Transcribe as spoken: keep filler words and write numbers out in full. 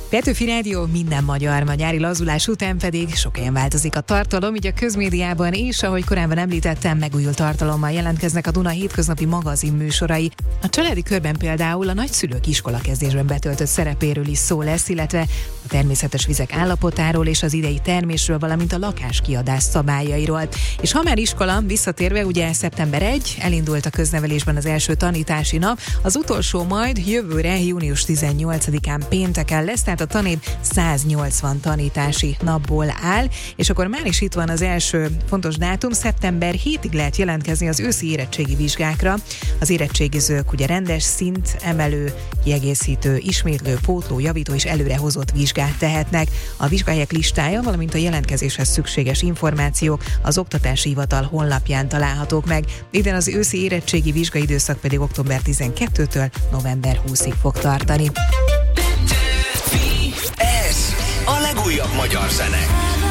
Petőfi Rádió, minden magyar, a nyári lazulás után pedig sok helyen változik a tartalom, így a közmédiában is, ahogy korábban említettem, megújult tartalommal jelentkeznek a Duna hétköznapi magazin műsorai. A családi körben például a nagyszülők iskolakezdésben betöltött szerepéről is szó lesz, illetve a természetes vizek állapotáról és az idei termésről, valamint a lakáskiadás szabályairól. És ha már iskola, visszatérve, ugye szeptember elseje elindult a köznevelésben az első tanítási nap, az utolsó majd jövőre június tizennyolcadikán pénteken lesz, tehát a tanév száznyolcvan tanítási napból áll, és akkor már is itt van az első fontos dátum, szeptember hetedikéig lehet jelentkezni az őszi érettségi vizsgákra. Az érettségizők ugye rendes, szint emelő, kiegészítő, ismétlő, pótló, javító és előrehozott vizsgát tehetnek. A vizsgahelyek listája, valamint a jelentkezéshez szükséges információk az Oktatási Hivatal honlapján találhatók meg. Idén az őszi érettségi vizsgaidőszak pedig október tizenkettedikétől november huszadikáig fog tartani. Ez a legújabb magyar zene.